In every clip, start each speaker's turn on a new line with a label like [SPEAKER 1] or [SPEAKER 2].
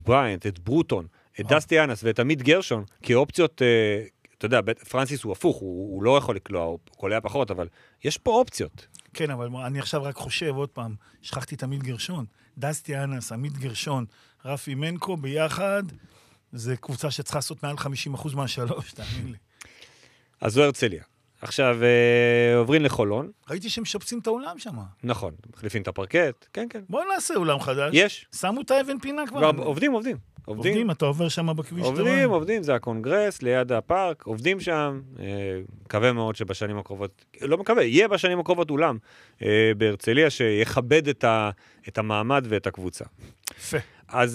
[SPEAKER 1] בריינט, את ברוטון, את דסטי אנס ואת עמית גרשון, כאופציות, אתה יודע, פרנסיס הוא הפוך, הוא לא יכול לקלוע, הוא קולע פחות, אבל יש פה אופציות.
[SPEAKER 2] כן, אבל אני עכשיו רק חושב, עוד פעם, שכחתי את עמית גרשון, דסטי אנס, עמית גרשון, רפי מנקו ביחד, זה קבוצה שצריכה לעשות מעל 50% מהשלוש, תאמין לי.
[SPEAKER 1] אז זו הרצליה. עכשיו, עוברים לחולון.
[SPEAKER 2] ראיתי שהם משפצים את האולם שם.
[SPEAKER 1] נכון, מחליפים את הפרקט, כן, כן.
[SPEAKER 2] בואו נעשה אולם חדש.
[SPEAKER 1] יש.
[SPEAKER 2] שמו את האבן פינה כבר.
[SPEAKER 1] עובדים,
[SPEAKER 2] אתה עובר שם בכביש.
[SPEAKER 1] עובדים, זה הקונגרס, ליד הפארק, עובדים שם, מקווה מאוד שבשנים הקרובות, לא מקווה, יהיה בשנים הקרובות אולם בהרצליה שיכבד את המעמד ואת הקבוצה.
[SPEAKER 2] יפה.
[SPEAKER 1] אז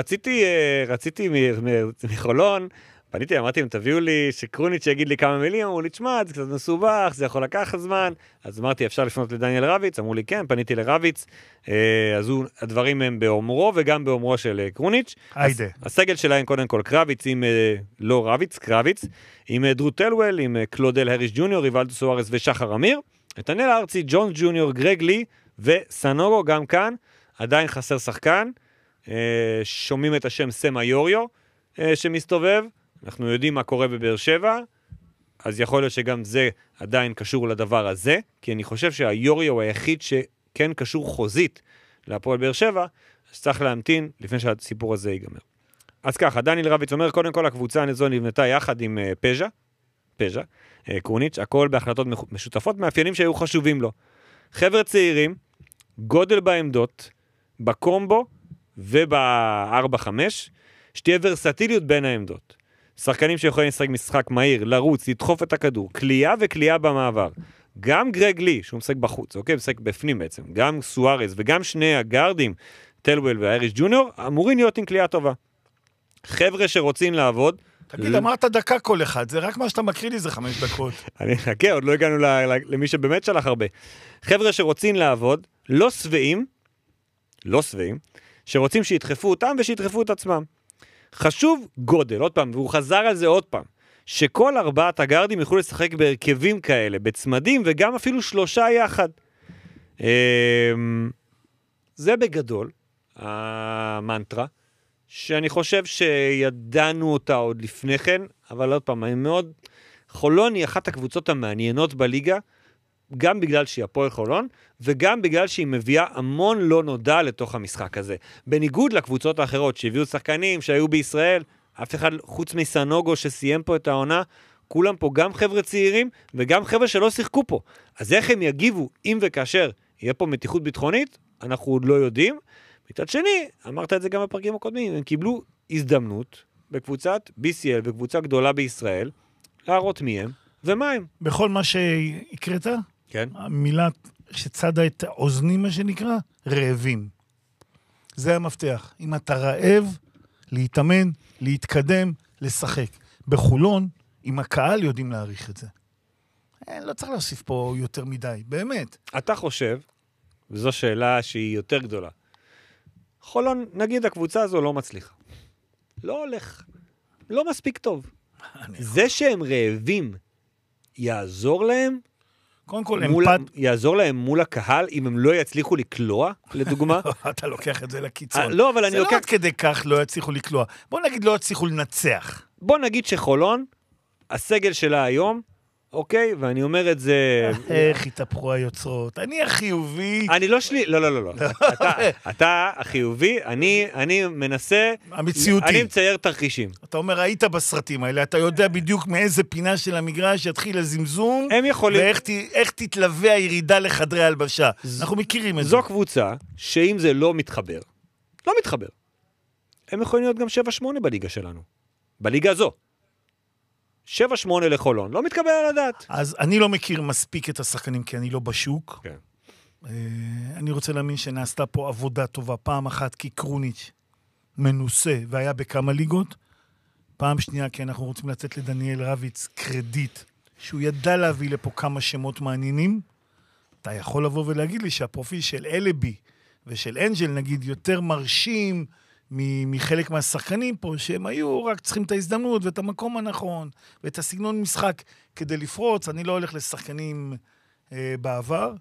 [SPEAKER 1] רציתי מחולון, פניתי, אמרתי, אם תביאו לי שקרוניץ' שיגיד לי כמה מילים, אמרו לי, תשמע, זה קצת מסובך, זה יכול לקחת זמן, אז אמרתי, אפשר לפנות לדניאל רביץ, אמרו לי, כן, פניתי לרביץ, אז הדברים הם באומרו, וגם באומרו של קרוניץ'.
[SPEAKER 2] היידה.
[SPEAKER 1] הסגל שלהם, קודם כל, קרביץ, עם, לא רביץ, קרביץ, עם דרו טלוול, עם קלודל הריש ג'וניור, ריבלדו סוארס ושחר אמיר, נתנאל ארצי, ג'ונס ג'וניור, גרג לי, וסנורו, גם כאן, עדיין חסר שחקן, שומעים את השם סמה יוריו, שמסתובב, אנחנו יודעים מה קורה בבאר שבע, אז יכול להיות שגם זה עדיין קשור לדבר הזה, כי אני חושב שהיוריו הוא היחיד שכן קשור חוזית להפועל באר שבע, אז צריך להמתין לפני שהסיפור הזה ייגמר. אז ככה, דניאל רביץ אומר, קודם כל הקבוצה הזו נבנתה יחד עם פז'ה, קרוניץ', הכל בהחלטות משותפות, מאפיינים שהיו חשובים לו. חבר'ה צעירים, גודל בעמדות, בקומבו וב-4-5, שתהיה ורסטיליות בין העמדות. שחקנים שיכולים לשחק משחק מהיר, לרוץ, לדחוף את הכדור, קליעה וקליעה במעבר. גם גרג לי, שהוא משחק בחוץ, אוקיי? משחק בפנים בעצם. גם סוארז וגם שני הגארדים, טלוול והאריש ג'וניור, אמורים להיות עם קליעה טובה. חבר'ה שרוצים לעבוד...
[SPEAKER 2] תגיד, אמרת דקה כל אחד, זה רק מה שאתה מקריא לי זה 5 דקות.
[SPEAKER 1] אני חכה, עוד לא הגענו למי שבאמת שלח הרבה. חבר'ה שרוצים לעבוד, לא שבעים, שרוצים שידחפו אותם ושידחפו את עצמם. חשוב גודל, עוד פעם, והוא חזר על זה עוד פעם, שכל 4 הגארדים יוכלו לשחק בהרכבים כאלה, בצמדים, וגם אפילו 3 יחד. זה בגדול, המנטרה, שאני חושב שידענו אותה עוד לפני כן, אבל עוד פעם, חולון היא אחת הקבוצות המעניינות בליגה, גם בגלל שהיא הפועל חולון, וגם בגלל שהיא מביאה המון לא נודע לתוך המשחק הזה. בניגוד לקבוצות האחרות שהביאו שחקנים שהיו בישראל, אף אחד חוץ מסנוגו שסיים פה את העונה, כולם פה גם חבר'ה צעירים וגם חבר'ה שלא שיחקו פה. אז איך הם יגיבו אם וכאשר יהיה פה מתיחות ביטחונית, אנחנו עוד לא יודעים. מצד שני, אמרת את זה גם בפרקים הקודמים, הם קיבלו הזדמנות בקבוצת BCL, בקבוצה גדולה בישראל, להראות מי הם ומה הם.
[SPEAKER 2] בכל מה שהקראת?
[SPEAKER 1] כן.
[SPEAKER 2] המילה שצדה את האוזנים, מה שנקרא, רעבים. זה המפתח. אם אתה רעב, להתאמן, להתקדם, לשחק. בחולון, עם הקהל יודעים להעריך את זה. לא צריך להוסיף פה יותר מדי, באמת.
[SPEAKER 1] אתה חושב, וזו שאלה שהיא יותר גדולה, חולון, נגיד הקבוצה הזו לא מצליחה. לא הולך. לא מספיק טוב. זה שהם רעבים, יעזור להם?
[SPEAKER 2] קודם כל,
[SPEAKER 1] יעזור להם מול הקהל, אם הם לא יצליחו לקלוע, לדוגמה?
[SPEAKER 2] אתה לוקח את זה לקיצון.
[SPEAKER 1] לא, אבל אני לוקח...
[SPEAKER 2] זה לא עד כדי כך לא יצליחו לקלוע. בוא נגיד לא יצליחו לנצח.
[SPEAKER 1] בוא נגיד שחולון, הסגל שלה היום, אוקיי? ואני אומר את זה...
[SPEAKER 2] איך התהפכו היוצרות? אני החיובי.
[SPEAKER 1] אני לא שלי, לא. אתה החיובי, אני מנסה...
[SPEAKER 2] המציאותי.
[SPEAKER 1] אני מצייר תרחישים.
[SPEAKER 2] אתה אומר, היית בסרטים האלה, אתה יודע בדיוק מאיזה פינה של המגרש יתחיל הזמזום,
[SPEAKER 1] הם יכולים...
[SPEAKER 2] ואיך תתלווה הירידה לחדרי הלבשה. אנחנו מכירים את זה.
[SPEAKER 1] זו קבוצה שאם זה לא מתחבר, הם יכולים להיות גם 7-8 בליגה שלנו. בליגה הזו. 7-8 לחולון, לא מתקבל על הדעת.
[SPEAKER 2] אז אני לא מכיר מספיק את השחקנים, כי אני לא בשוק.
[SPEAKER 1] כן.
[SPEAKER 2] אני רוצה להאמין שנעשתה פה עבודה טובה. פעם אחת כי קרוניץ' מנוסה והיה בכמה ליגות. פעם שנייה כי אנחנו רוצים לתת לדניאל רביץ קרדיט, שהוא ידע להביא לפה כמה שמות מעניינים. אתה יכול לבוא ולהגיד לי שהפרופיל של אלבי ושל אנג'ל, נגיד, יותר מרשים מחלק מהשחקנים פה, שהם היו רק צריכים את ההזדמנות ואת המקום הנכון, ואת הסגנון משחק כדי לפרוץ. אני לא הולך לשחקנים בעבר.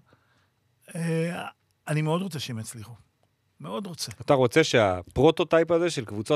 [SPEAKER 2] אני מאוד רוצה שהם יצליחו. מאוד רוצה.
[SPEAKER 1] אתה רוצה שהפרוטוטייפ הזה של קבוצות